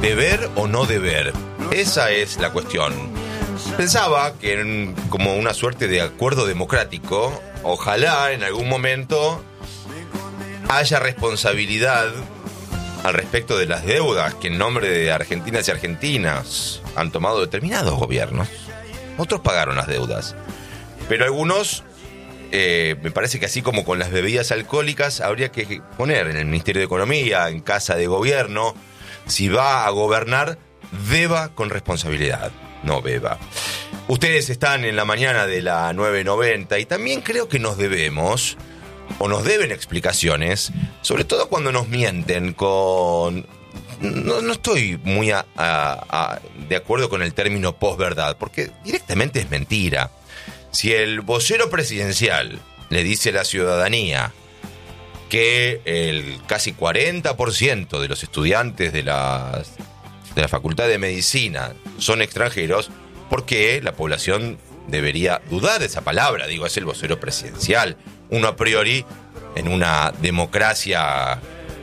¿Deber o no deber? Esa es la cuestión. Pensaba que como una suerte de acuerdo democrático, ojalá en algún momento haya responsabilidad al respecto de las deudas que en nombre de argentinas y argentinas han tomado determinados gobiernos. Otros pagaron las deudas, pero algunos, me parece que así como con las bebidas alcohólicas, habría que poner en el Ministerio de Economía, en Casa de Gobierno, si va a gobernar, deba con responsabilidad, no beba. Ustedes están en la mañana de la 9:90 y también creo que nos debemos, o nos deben explicaciones, sobre todo cuando nos mienten con... No estoy muy de acuerdo con el término posverdad, porque directamente es mentira. Si el vocero presidencial le dice a la ciudadanía que el casi 40% de los estudiantes de la Facultad de Medicina son extranjeros, ¿por qué la población debería dudar de esa palabra? Digo, es el vocero presidencial. Uno a priori, en una democracia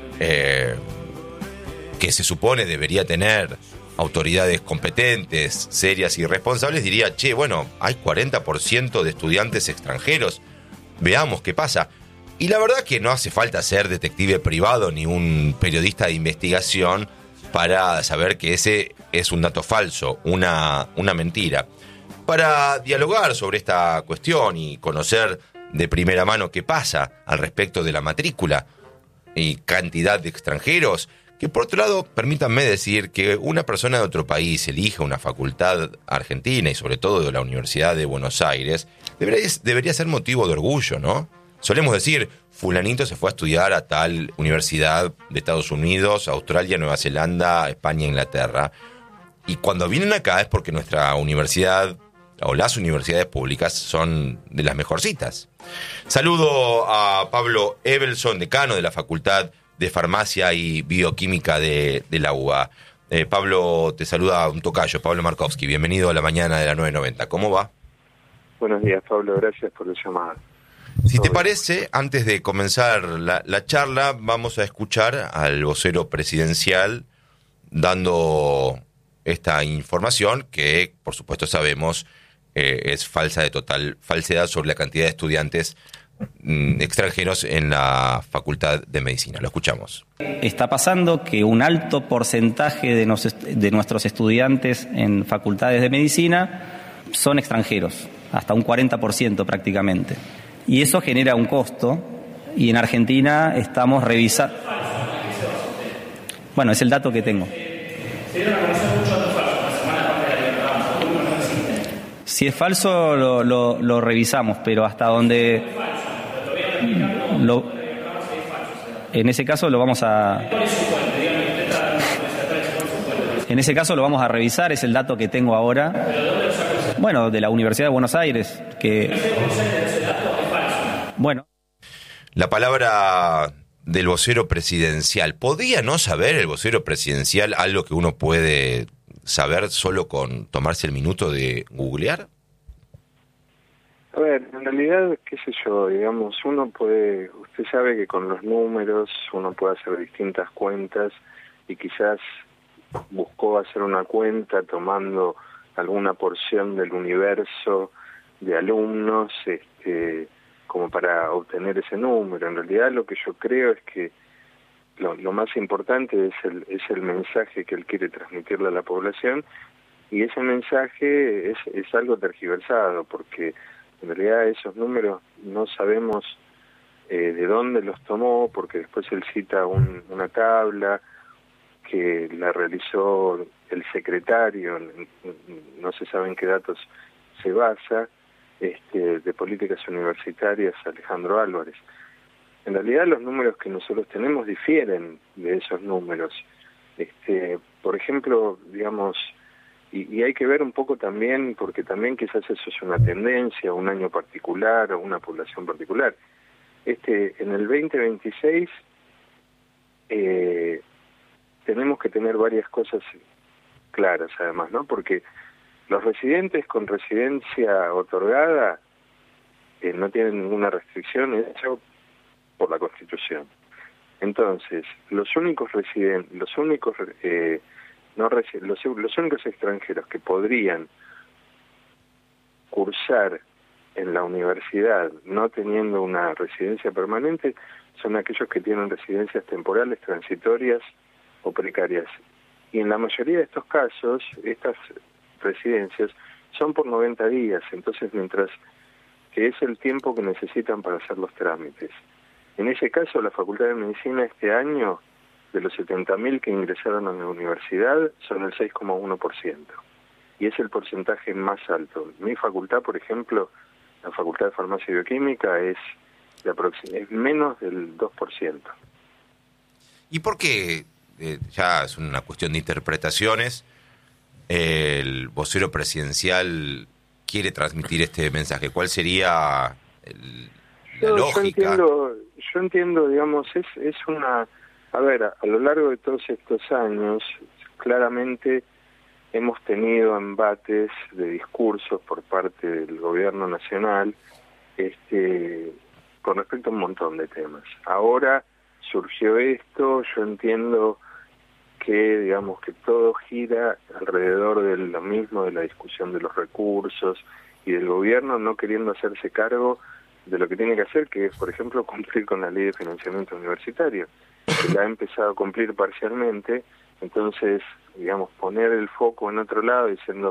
que se supone debería tener autoridades competentes, serias y responsables, diría, che, bueno, hay 40% de estudiantes extranjeros, veamos qué pasa. Y la verdad que no hace falta ser detective privado ni un periodista de investigación para saber que ese es un dato falso, una mentira. Para dialogar sobre esta cuestión y conocer de primera mano qué pasa al respecto de la matrícula y cantidad de extranjeros, que por otro lado, permítanme decir que una persona de otro país elija una facultad argentina y sobre todo de la Universidad de Buenos Aires, debería ser motivo de orgullo, ¿no? Solemos decir, fulanito se fue a estudiar a tal universidad de Estados Unidos, Australia, Nueva Zelanda, España, Inglaterra. Y cuando vienen acá es porque nuestra universidad o las universidades públicas son de las mejorcitas. Saludo a Pablo Evelson, decano de la Facultad de Farmacia y Bioquímica de la UBA. Pablo, te saluda un tocayo, Pablo Markovsky. Bienvenido a la mañana de la 9:90. ¿Cómo va? Buenos días, Pablo. Gracias por la llamada. Si te parece, antes de comenzar la charla, vamos a escuchar al vocero presidencial dando esta información que, por supuesto, sabemos es falsa, de total falsedad, sobre la cantidad de estudiantes extranjeros en la Facultad de Medicina. Lo escuchamos. Está pasando que un alto porcentaje de nuestros estudiantes en facultades de medicina son extranjeros, hasta un 40% prácticamente. Y eso genera un costo, y en Argentina estamos revisando... Bueno, es el dato que tengo. Si es falso, lo revisamos, pero hasta donde... En ese caso lo vamos a... En ese caso lo vamos a revisar, es el dato que tengo ahora. Bueno, de la Universidad de Buenos Aires, que... Bueno. La palabra del vocero presidencial. ¿Podía no saber el vocero presidencial algo que uno puede saber solo con tomarse el minuto de googlear? A ver, en realidad, qué sé yo, digamos, usted sabe que con los números uno puede hacer distintas cuentas y quizás buscó hacer una cuenta tomando alguna porción del universo de alumnos, como para obtener ese número. En realidad lo que yo creo es que lo más importante es el mensaje que él quiere transmitirle a la población, y ese mensaje es algo tergiversado, porque en realidad esos números no sabemos de dónde los tomó, porque después él cita una tabla que la realizó el secretario, no se sabe en qué datos se basa, de políticas universitarias, Alejandro Álvarez. En realidad los números que nosotros tenemos difieren de esos números. Por ejemplo, digamos, y hay que ver un poco también, porque también quizás eso es una tendencia, un año particular o una población particular. En el 2026 tenemos que tener varias cosas claras además, ¿no? Porque los residentes con residencia otorgada no tienen ninguna restricción hecho por la Constitución. Entonces, los únicos los únicos extranjeros que podrían cursar en la universidad no teniendo una residencia permanente son aquellos que tienen residencias temporales, transitorias o precarias. Y en la mayoría de estos casos, estas residencias son por 90 días, entonces mientras que es el tiempo que necesitan para hacer los trámites. En ese caso, la Facultad de Medicina este año, de los 70.000 que ingresaron a la universidad, son el 6,1%. Y es el porcentaje más alto. Mi facultad, por ejemplo, la Facultad de Farmacia y Bioquímica, es menos del 2%. ¿Y por qué, ya es una cuestión de interpretaciones, el vocero presidencial quiere transmitir este mensaje? ¿Cuál sería la lógica? Yo entiendo, digamos, es una... A ver, a lo largo de todos estos años, claramente hemos tenido embates de discursos por parte del gobierno nacional con respecto a un montón de temas. Ahora surgió esto, yo entiendo que, digamos, que todo gira alrededor de lo mismo, de la discusión de los recursos y del gobierno no queriendo hacerse cargo de lo que tiene que hacer, que es, por ejemplo, cumplir con la ley de financiamiento universitario, que la ha empezado a cumplir parcialmente. Entonces, digamos, poner el foco en otro lado diciendo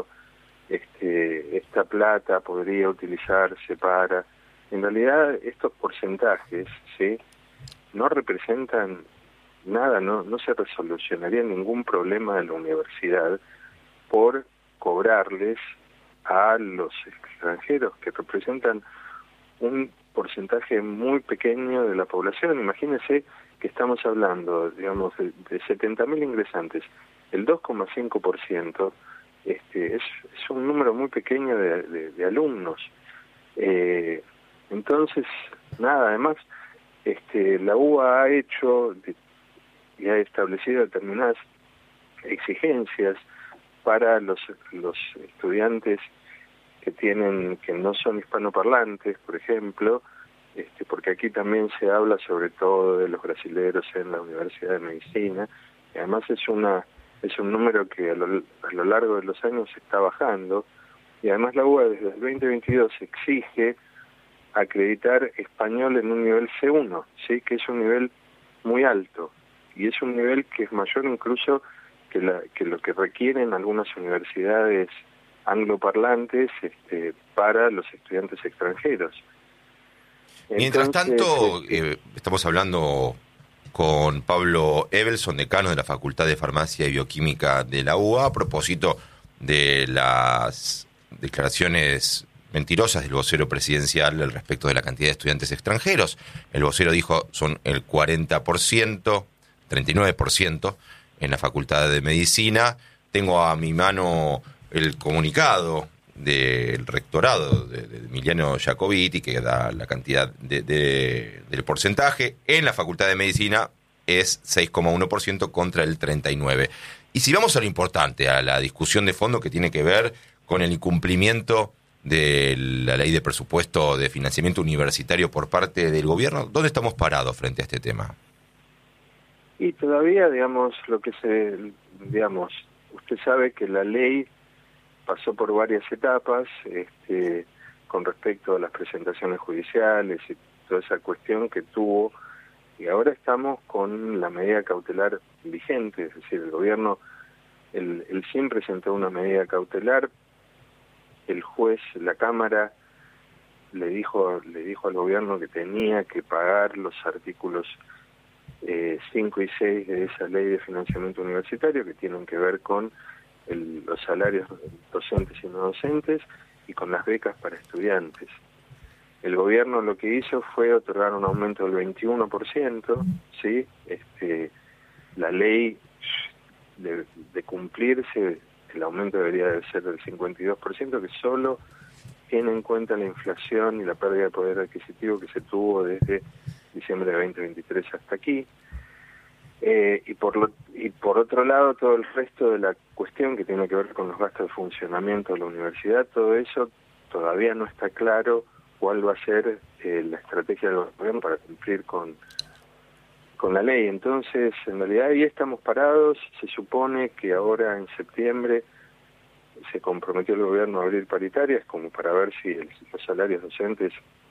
esta plata podría utilizarse para... En realidad, estos porcentajes, ¿sí?, no representan nada, no se resolucionaría ningún problema de la universidad por cobrarles a los extranjeros, que representan un porcentaje muy pequeño de la población. Imagínense que estamos hablando, digamos, de 70.000 ingresantes. El 2,5% es un número muy pequeño de alumnos. Entonces, nada, además, la UBA ha hecho y ha establecido determinadas exigencias para los estudiantes que no son hispanoparlantes, por ejemplo, porque aquí también se habla sobre todo de los brasileros en la Universidad de Medicina, y además es un número que a lo largo de los años está bajando, y además la UBA desde el 2022 exige acreditar español en un nivel C1, ¿sí?, que es un nivel muy alto, y es un nivel que es mayor incluso que lo que requieren algunas universidades angloparlantes para los estudiantes extranjeros. Mientras tanto, estamos hablando con Pablo Evelson, decano de la Facultad de Farmacia y Bioquímica de la UBA, a propósito de las declaraciones mentirosas del vocero presidencial al respecto de la cantidad de estudiantes extranjeros. El vocero dijo son el 40%, 39% en la Facultad de Medicina. Tengo a mi mano el comunicado del rectorado de Emiliano Jacobiti, que da la cantidad del porcentaje. En la Facultad de Medicina es 6,1% contra el 39%. Y si vamos a lo importante, a la discusión de fondo que tiene que ver con el incumplimiento de la ley de presupuesto de financiamiento universitario por parte del gobierno, ¿dónde estamos parados frente a este tema? Y todavía, digamos, usted sabe que la ley pasó por varias etapas con respecto a las presentaciones judiciales y toda esa cuestión que tuvo, y ahora estamos con la medida cautelar vigente, es decir, el gobierno, el SIM presentó una medida cautelar, el juez, la Cámara, le dijo al gobierno que tenía que pagar los artículos 5 y 6 de esa ley de financiamiento universitario, que tienen que ver con los salarios docentes y no docentes y con las becas para estudiantes. El gobierno lo que hizo fue otorgar un aumento del 21%, ¿sí? La ley de cumplirse, el aumento debería de ser del 52%, que solo tiene en cuenta la inflación y la pérdida de poder adquisitivo que se tuvo desde diciembre de 2023 hasta aquí. Y por otro lado, todo el resto de la cuestión que tiene que ver con los gastos de funcionamiento de la universidad, todo eso todavía no está claro cuál va a ser la estrategia del gobierno para cumplir con con la ley. Entonces, en realidad ahí estamos parados. Se supone que ahora en septiembre se comprometió el gobierno a abrir paritarias como para ver si los salarios docentes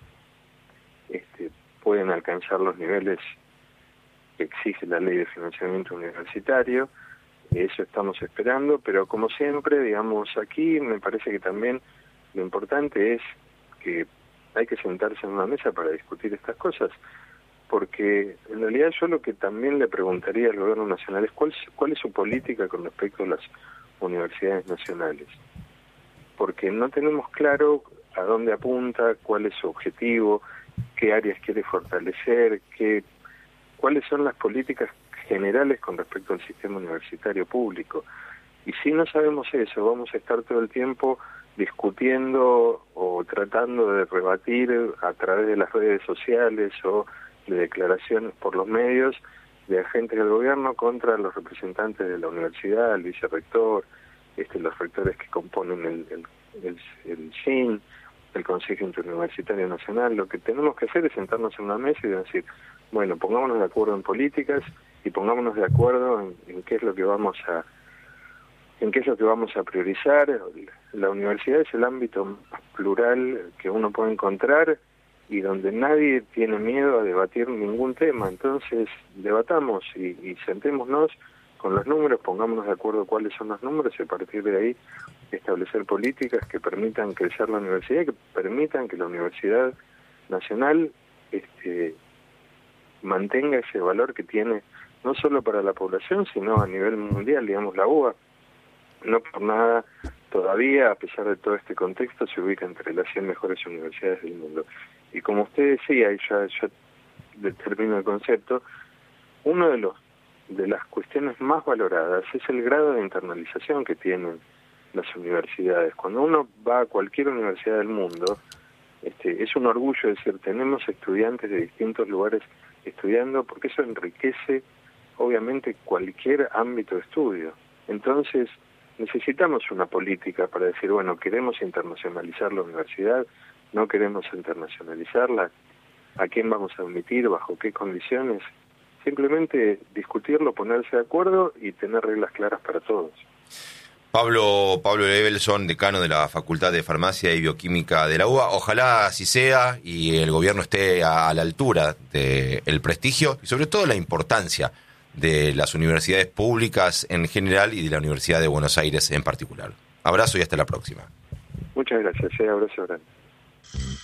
pueden alcanzar los niveles que exige la ley de financiamiento universitario. Eso estamos esperando, pero como siempre, digamos, aquí me parece que también lo importante es que hay que sentarse en una mesa para discutir estas cosas, porque en realidad yo lo que también le preguntaría al gobierno nacional es cuál es su política con respecto a las universidades nacionales, porque no tenemos claro a dónde apunta, cuál es su objetivo, qué áreas quiere fortalecer, cuáles son las políticas generales con respecto al sistema universitario público. Y si no sabemos eso, vamos a estar todo el tiempo discutiendo o tratando de rebatir a través de las redes sociales o de declaraciones por los medios de agentes del gobierno contra los representantes de la universidad, el vicerrector, los rectores que componen el SIN, el Consejo Interuniversitario Nacional. Lo que tenemos que hacer es sentarnos en una mesa y decir, bueno, pongámonos de acuerdo en políticas y pongámonos de acuerdo en qué es lo que vamos a priorizar. La universidad es el ámbito más plural que uno puede encontrar y donde nadie tiene miedo a debatir ningún tema. Entonces, debatamos y sentémonos con los números, pongámonos de acuerdo cuáles son los números y a partir de ahí establecer políticas que permitan crecer la universidad y que permitan que la Universidad Nacional mantenga ese valor que tiene no solo para la población, sino a nivel mundial. Digamos, la UBA, no por nada, todavía, a pesar de todo este contexto, se ubica entre las 100 mejores universidades del mundo. Y como usted decía, y ya termino el concepto, uno de las cuestiones más valoradas es el grado de internalización que tienen las universidades. Cuando uno va a cualquier universidad del mundo, es un orgullo decir, tenemos estudiantes de distintos lugares estudiando, porque eso enriquece, obviamente, cualquier ámbito de estudio. Entonces, necesitamos una política para decir, bueno, queremos internacionalizar la universidad, no queremos internacionalizarla, a quién vamos a admitir, bajo qué condiciones. Simplemente discutirlo, ponerse de acuerdo y tener reglas claras para todos. Pablo Levelson, decano de la Facultad de Farmacia y Bioquímica de la UBA. Ojalá así sea y el gobierno esté a la altura del prestigio y sobre todo la importancia de las universidades públicas en general y de la Universidad de Buenos Aires en particular. Abrazo y hasta la próxima. Muchas gracias. Abrazo grande.